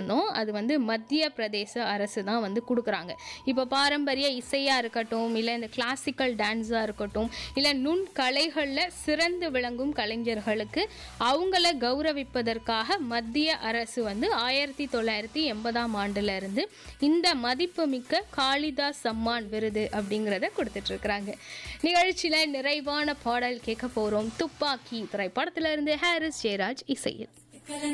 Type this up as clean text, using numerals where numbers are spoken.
சொன்னோம். அது வந்து மத்திய பிரதேச அரசு தான் வந்து கொடுக்குறாங்க. இப்போ பாரம்பரிய இசையாக இருக்கட்டும், இல்லை இந்த கிளாசிக்கல் டான்ஸாக இருக்கட்டும், இல்லை நுண்கலைகளில் சிறந்து விளங்கும் கலைஞர்களுக்கு அவங்கள கௌரவிப்பதற்காக மத்திய அரசு வந்து 1980ஆம் ஆண்டுல இருந்து இந்த மதிப்புமிக்க காளிதாஸ் சம்மான் விருது அப்படிங்கிறத கொடுத்துட்டு இருக்கிறாங்க. நிகழ்ச்சியில நிறைவான பாடல் கேட்க போறோம். துப்பாக்கி திரைப்படத்திலிருந்து ஹாரிஸ் ஜெயராஜ் இசையில்.